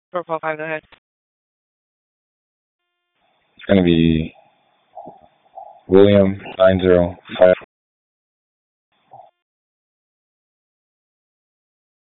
445, go ahead. It's going to be William 905.